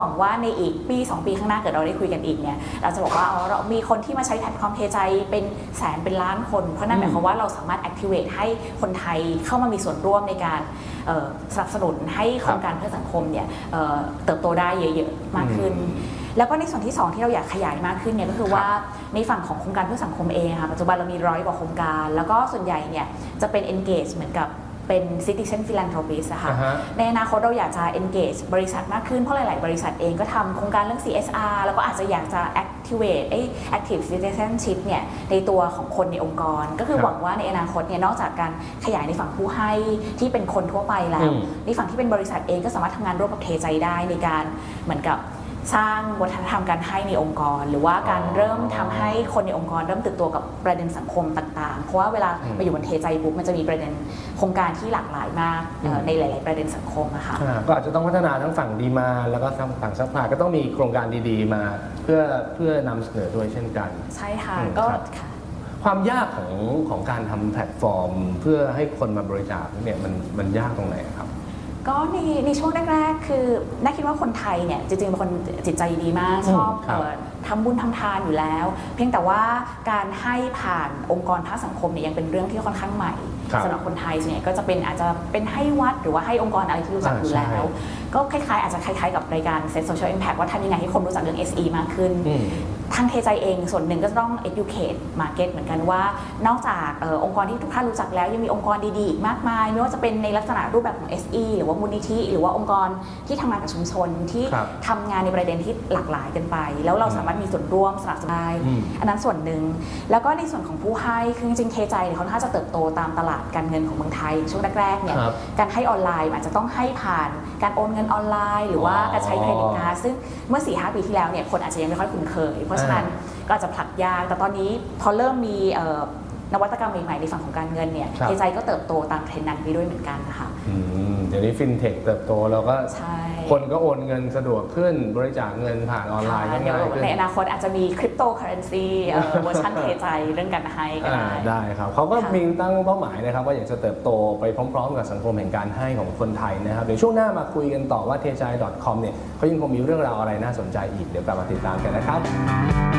หวังว่าในอีกปี2 ปีข้างหน้าเกิดเราได้คุยกันอีกเนี่ยเราจะบอกว่าเรามีคนที่มาใช้แพลตฟอร์มเทใจเป็นแสนเป็นล้านคนเพราะนั่นหมายความว่าเราสามารถ activate ให้คนไทยเข้ามามีส่วนร่วมในการสนับสนุนให้โครงการเพื่อสังคมเนี่ยเติบโตได้เยอะๆมากขึ้นแล้วก็ในส่วนที่2ที่เราอยากขยายมากขึ้นเนี่ยก็คือว่าในฝั่งของโครงการเพื่อสังคมเองค่ะปัจจุบันเรามี100 กว่าโครงการแล้วก็ส่วนใหญ่เนี่ยจะเป็น engage เหมือนกับเป็น citizen philanthropist อะค่ะในอนาคตเราอยากจะ engage บริษัทมากขึ้นเพราะหลายๆบริษัทเองก็ทำโครงการเรื่อง CSR แล้วก็อาจจะอยากจะ activate active citizenship เนี่ยในตัวของคนในองค์กรก็คือหวังว่าในอนาคตเนี่ยนอกจากการขยายในฝั่งผู้ให้ที่เป็นคนทั่วไปแล้วในฝั่งที่เป็นบริษัทเองก็สามารถทำงานร่วมกับเทใจได้ในการเหมือนกับสร้างวัฒนธรรมการให้ในองค์กรหรือว่าการเริ่มทำให้คนในองค์กรเริ่มตื่นตัวกับประเด็นสังคมต่างๆเพราะว่าเวลามาอยู่บนเทใจปุ๊บมันจะมีประเด็นโครงการที่หลากหลายมากในหลายๆประเด็นสังคมนะคะก็อาจจะต้องพัฒนาทั้งฝั่งดีมาแล้วก็ฝั่งซัพพลายก็ต้องมีโครงการดีๆมาเพื่อนำเสนอด้วยเช่นกันใช่ค่ะก็ความยากของการทำแพลตฟอร์มเพื่อให้คนมาบริจาคเนี่ยมันยากตรงไหนครับก็ในช่วงแรกๆคือน่าคิดว่าคนไทยเนี่ยจริงๆเป็นคนจิตใจดีมากชอบทำบุญทำทานอยู่แล้วเพียงแต่ว่าการให้ผ่านองค์กรภาคสังคมเนี่ยยังเป็นเรื่องที่ค่อนข้างใหม่สำหรับคนไทยส่วนใหญ่ก็จะเป็นอาจจะเป็นให้วัดหรือว่าให้องค์กรอะไรที่รู้จักอยู่แล้วก็คล้ายๆอาจจะคล้ายๆกับรายการ Set Social Impact ว่าทำยังไงให้คนรู้จักเรื่อง SE มากขึ้นทางเทใจเองส่วนหนึ่งก็ต้อง educate market เหมือนกันว่านอกจากองค์กรที่ทุกท่านรู้จักแล้วยังมีองค์กรดีๆอีกมากมายไม่ว่าจะเป็นในลักษณะรูปแบบของ SE หรือว่ามูลนิธิหรือว่าองค์กรที่ทำงานกับชุมชนที่ทำงานในประเด็นที่หลากหลายกันไปแล้วเราสามารถมีส่วนร่วมสนับสนุนได้อันนั้นส่วนหนึ่งแล้วก็ในส่วนของผู้ให้คือจริงๆเทใจเขาน่าจะเติบโตตามตลาดการเงินของเมืองไทยช่วงแรกๆเนี่ยการให้ออนไลน์อาจจะต้องให้ผ่านการโอนเงินออนไลน์หรือว่าการใช้เครดิตการ์ดซึ่งเมื่อ 4-5 ปีที่แล้วเนี่ยคนอาจจะยังไม่ค่อยคุ้นเคยเพราะฉะนั้นก็อาจจะผลักยากแต่ตอนนี้พอเริ่มมีนวัตกรรมใหม่ๆในฝั่งของการเงินเนี่ยเทใจก็เติบโตตามเทรนด์นั้นไปด้วยเหมือนกันนะคะเดี๋ยวนี้ฟินเทคเติบโตแล้วก็คนก็โอนเงินสะดวกขึ้นบริจาคเงินผ่านออนไลน์ง่ายขึ้นในอนาคตอาจจะมีคริปโตเคอเรนซีเวอร์ชันเทใจเรื่องการให้ก็ได้ครับเขาก็มีตั้งเป้าหมายนะครับว่าอยากจะเติบโตไปพร้อมๆกับสังคมแห่งการให้ของคนไทยนะครับเดี๋ยวช่วงหน้ามาคุยกันต่อว่าเทใจ .com เนี่ยเขายังคงมีเรื่องราวอะไรน่าสนใจอีกเดี๋ยวกลับมาติดตามกันนะครับ